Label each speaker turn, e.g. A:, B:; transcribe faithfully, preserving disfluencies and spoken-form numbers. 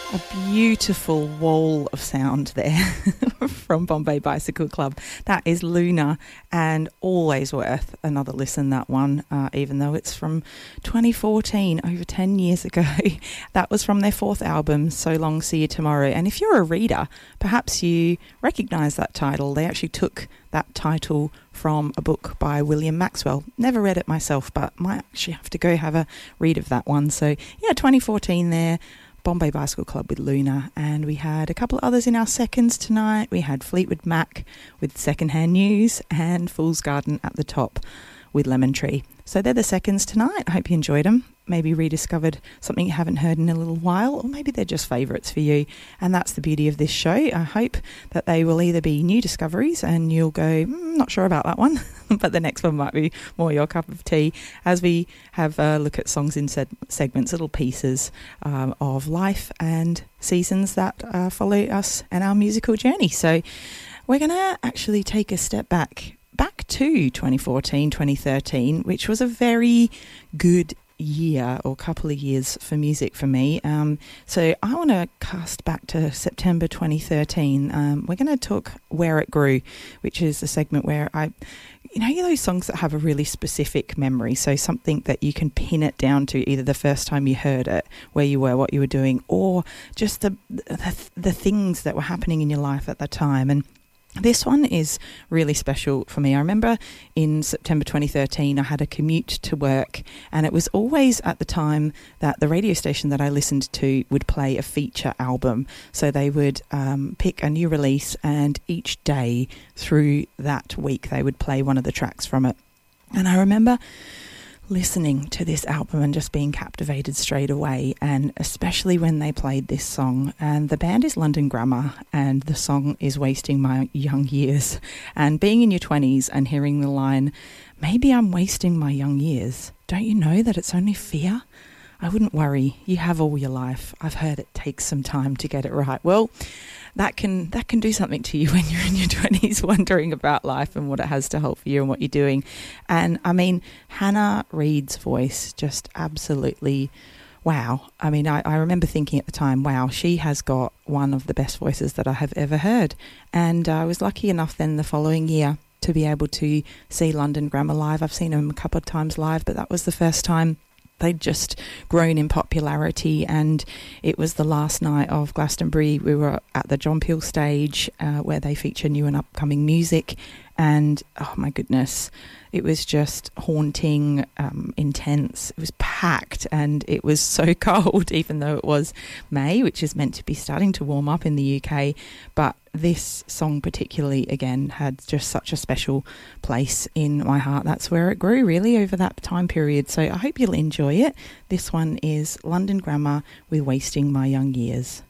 A: A beautiful wall of sound there from Bombay Bicycle Club. That is Luna, and always worth another listen, that one, uh, even though it's from twenty fourteen, over ten years ago. That was from their fourth album, So Long, See You Tomorrow. And if you're a reader, perhaps you recognise that title. They actually took that title from a book by William Maxwell. Never read it myself, but might actually have to go have a read of that one. So yeah, twenty fourteen there. Bombay Bicycle Club with Luna, and we had a couple of others in our seconds tonight. We had Fleetwood Mac with Secondhand News and Fool's Garden at the top with Lemon Tree. So they're the seconds tonight. I hope you enjoyed them. Maybe rediscovered something you haven't heard in a little while, or maybe they're just favourites for you. And that's the beauty of this show. I hope that they will either be new discoveries and you'll go, mm, not sure about that one, but the next one might be more your cup of tea, as we have a look at songs in seg- segments, little pieces um, of life and seasons that uh, follow us and our musical journey. So we're going to actually take a step back, back to twenty fourteen, twenty thirteen, which was a very good year or couple of years for music for me. Um, so I want to cast back to September twenty thirteen. Um, we're going to talk Where It Grew, which is a segment where I, you know, you know those songs that have a really specific memory. So something that you can pin it down to either the first time you heard it, where you were, what you were doing, or just the the, the things that were happening in your life at the time. And this one is really special for me. I remember in September twenty thirteen, I had a commute to work, and it was always at the time that the radio station that I listened to would play a feature album. So they would um, pick a new release, and each day through that week, they would play one of the tracks from it. And I remember listening to this album and just being captivated straight away, and especially when they played this song. And the band is London Grammar, and the song is Wasting My Young Years. And being in your twenties and hearing the line, maybe I'm wasting my young years, don't you know that it's only fear? I wouldn't worry, you have all your life. I've heard it takes some time to get it right. Well, that can that can do something to you when you're in your twenties, wondering about life and what it has to hold for you and what you're doing. And I mean, Hannah Reid's voice, just absolutely wow. I mean, I, I remember thinking at the time, wow, she has got one of the best voices that I have ever heard. And I was lucky enough then the following year to be able to see London Grammar live. I've seen them a couple of times live, but that was the first time. They'd just grown in popularity, and it was the last night of Glastonbury. We were at the John Peel stage uh, where they feature new and upcoming music, and oh my goodness, it was just haunting, um, intense. It was packed, and it was so cold, even though it was May, which is meant to be starting to warm up in the U K. But this song particularly, again, had just such a special place in my heart. That's where it grew, really, over that time period. So I hope you'll enjoy it. This one is London Grammar with Wasting My Young Years.